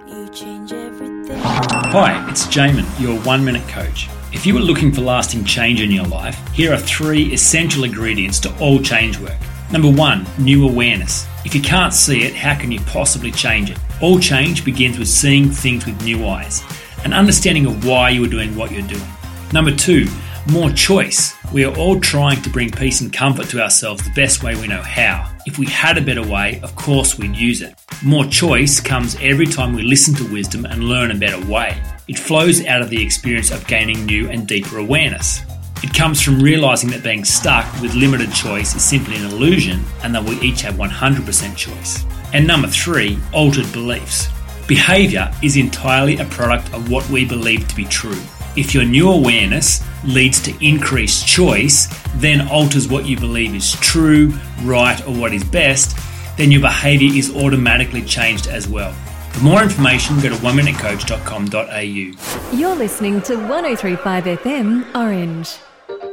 You change everything. Hi, it's Jamin, your 1 Minute Coach. If you are looking for lasting change in your life, here are 3 essential ingredients to all change work. Number 1, new awareness. If you can't see it, how can you possibly change it? All change begins with seeing things with new eyes, an understanding of why you are doing what you're doing. Number 2, more choice. We are all trying to bring peace and comfort to ourselves the best way we know how. If we had a better way, of course we'd use it. More choice comes every time we listen to wisdom and learn a better way. It flows out of the experience of gaining new and deeper awareness. It comes from realizing that being stuck with limited choice is simply an illusion and that we each have 100% choice. And number 3, altered beliefs. Behavior is entirely a product of what we believe to be true. If your new awareness leads to increased choice, then alters what you believe is true, right, or what is best, then your behavior is automatically changed as well. For more information, go to oneminutecoach.com.au. You're listening to 103.5 FM Orange.